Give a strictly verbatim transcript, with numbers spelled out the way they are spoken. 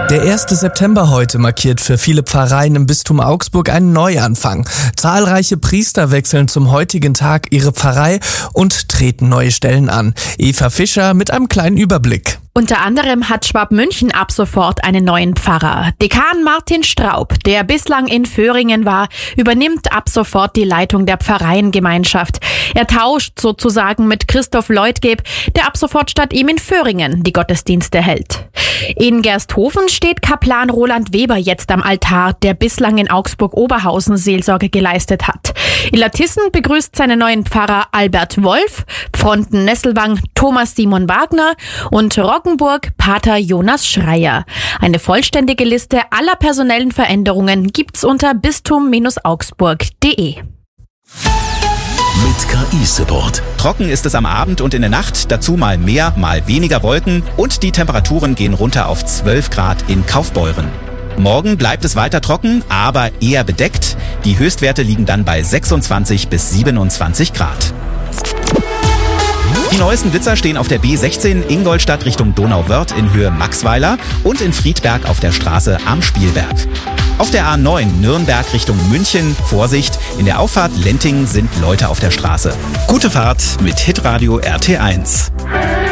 Der erste September heute markiert für viele Pfarreien im Bistum Augsburg einen Neuanfang. Zahlreiche Priester wechseln zum heutigen Tag ihre Pfarrei und treten neue Stellen an. Eva Fischer mit einem kleinen Überblick. Unter anderem hat Schwabmünchen ab sofort einen neuen Pfarrer. Dekan Martin Straub, der bislang in Vöhringen war, übernimmt ab sofort die Leitung der Pfarreiengemeinschaft. Er tauscht sozusagen mit Christoph Leutgeb, der ab sofort statt ihm in Vöhringen die Gottesdienste hält. In Gersthofen steht Kaplan Roland Weber jetzt am Altar, der bislang in Augsburg-Oberhausen Seelsorge geleistet hat. In Lattissen begrüßt seinen neuen Pfarrer Albert Wolf, Pfronten-Nesselwang Thomas Simon Wagner und Roggenburg Pater Jonas Schreier. Eine vollständige Liste aller personellen Veränderungen gibt's unter bistum augsburg punkt de. Mit K I-Support. Trocken ist es am Abend und in der Nacht, dazu mal mehr, mal weniger Wolken und die Temperaturen gehen runter auf zwölf Grad in Kaufbeuren. Morgen bleibt es weiter trocken, aber eher bedeckt. Die Höchstwerte liegen dann bei sechsundzwanzig bis siebenundzwanzig Grad. Die neuesten Blitzer stehen auf der B sechzehn Ingolstadt Richtung Donauwörth in Höhe Maxweiler und in Friedberg auf der Straße am Spielberg. Auf der A neun Nürnberg Richtung München, Vorsicht, in der Auffahrt Lentingen sind Leute auf der Straße. Gute Fahrt mit Hitradio R T eins.